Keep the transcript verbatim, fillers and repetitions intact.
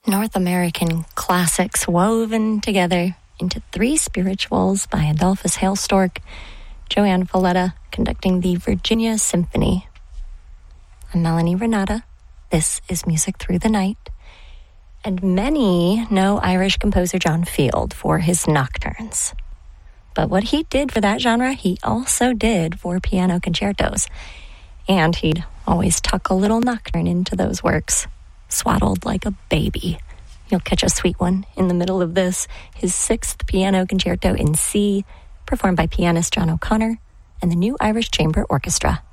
North American classics woven together into three spirituals by Adolphus Hailstork, Joanne Valletta conducting the Virginia Symphony. I'm Melanie Renata. This is Music Through the Night. And many know Irish composer John Field for his nocturnes. But what he did for that genre, he also did for piano concertos. And he'd always tuck a little nocturne into those works, swaddled like a baby. You'll catch a sweet one in the middle of this, his sixth piano concerto in C, performed by pianist John O'Connor and the New Irish Chamber Orchestra.